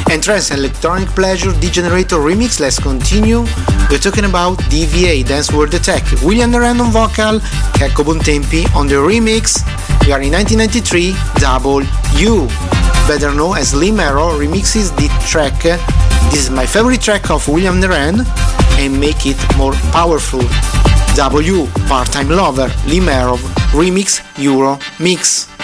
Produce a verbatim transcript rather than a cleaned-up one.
And trance electronic pleasure D-Generator remix, let's continue. We're talking about D V A, Dance World Attack. William Naran on vocal, Checco Bontempi on the remix. We are in nineteen ninety-three, Double U, better known as Lee Merrow, remixes the track. This is my favorite track of William Naran and make it more powerful. W, Part-Time Lover, Lee Merrow, remix, Euro Mix.